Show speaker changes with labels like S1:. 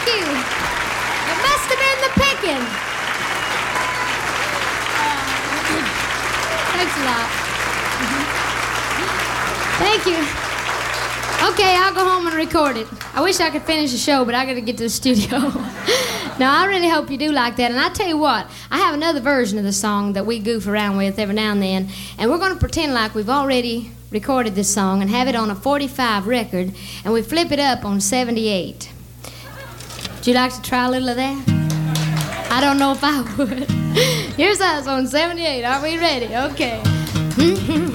S1: you. It must have been the picking. Thanks a lot. Thank you. Okay, I'll go home and record it. I wish I could finish the show, but I gotta get to the studio. No, I really hope you do like that. And I tell you what, I have another version of the song that we goof around with every now and then, and we're gonna pretend like we've already recorded this song and have it on a 45 record, and we flip it up on 78. Would you like to try a little of that? I don't know if I would. Here's us on 78. Are we ready? Okay.